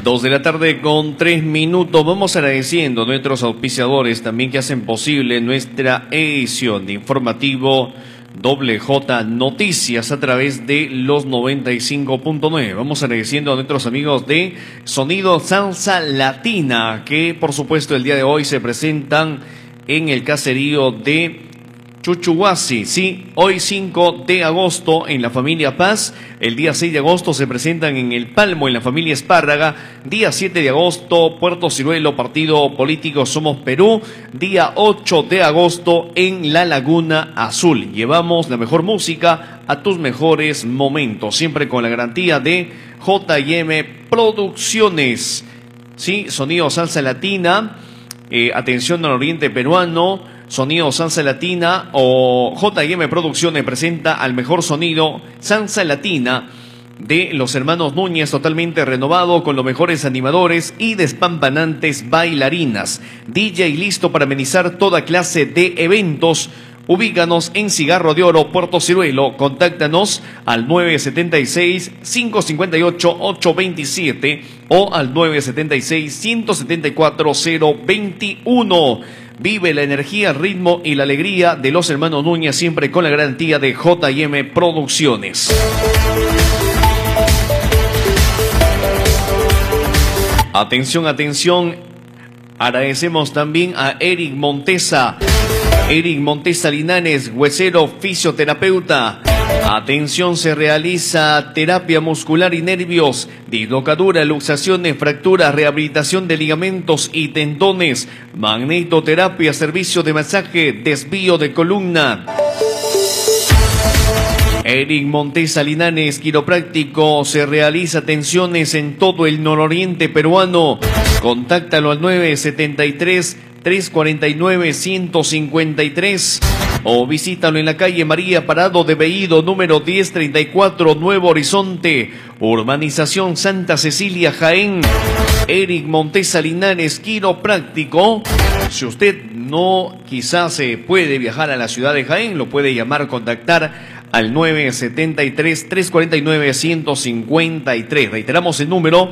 2 de la tarde con 3 minutos. Vamos agradeciendo a nuestros auspiciadores también que hacen posible nuestra edición de informativo WJ Noticias a través de los 95.9. Vamos agradeciendo a nuestros amigos de Sonido Salsa Latina, que por supuesto el día de hoy se presentan en el caserío de Chuchuhuasi, sí, hoy 5 de agosto en la familia Paz, el día 6 de agosto se presentan en El Palmo en la familia Espárraga, día 7 de agosto Puerto Ciruelo, Partido Político Somos Perú, día 8 de agosto en La Laguna Azul. Llevamos la mejor música a tus mejores momentos, siempre con la garantía de J&M Producciones, sí, Sonido Salsa Latina, atención al oriente peruano. Sonido Salsa Latina o J&M Producciones presenta al mejor sonido Salsa Latina de los hermanos Núñez, totalmente renovado con los mejores animadores y despampanantes bailarinas. DJ listo para amenizar toda clase de eventos. Ubícanos en Cigarro de Oro, Puerto Ciruelo. Contáctanos al 976-558-827 o al 976-174-021. Vive la energía, el ritmo y la alegría de los hermanos Núñez, siempre con la garantía de J&M Producciones. Atención, atención. Agradecemos también a Eric Montesa. Eric Montesa Linares, huesero fisioterapeuta. Atención, se realiza terapia muscular y nervios, dislocadura, luxaciones, fracturas, rehabilitación de ligamentos y tendones, magnetoterapia, servicio de masaje, desvío de columna. Eric Montesa Linares, quiropráctico, se realiza atenciones en todo el nororiente peruano. Contáctalo al 973-349-153 o visítalo en la calle María Parado de Veído, número 1034, Nuevo Horizonte, Urbanización Santa Cecilia, Jaén. Eric Montesa Linares, quiropráctico. Si usted no quizás se puede viajar a la ciudad de Jaén, lo puede llamar, contactar al 973-349-153. Reiteramos el número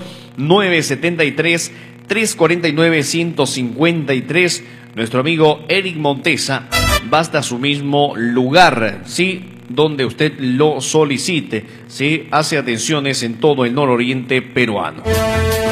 973-349-153. Nuestro amigo Eric Montesa, basta su mismo lugar, ¿sí? Donde usted lo solicite, ¿sí? Hace atenciones en todo el nororiente peruano.